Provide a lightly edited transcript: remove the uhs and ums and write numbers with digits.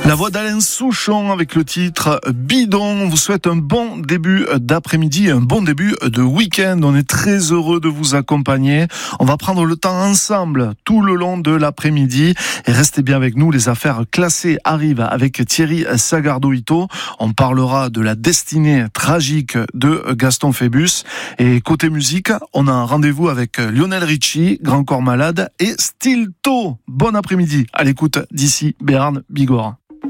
La voix d'Alain Souchon avec le titre Bidon. On vous souhaite un bon début d'après-midi, un bon début de week-end. On est très heureux de vous accompagner. On va prendre le temps ensemble tout le long de l'après-midi. Et restez bien avec nous, les affaires classées arrivent avec Thierry Sagardou-Ito. On parlera de la destinée tragique de Gaston Phébus. Et côté musique, on a un rendez-vous avec Lionel Richie, Grand Corps Malade et Stilto. Bon après-midi à l'écoute d'ici Béarn Bigorre.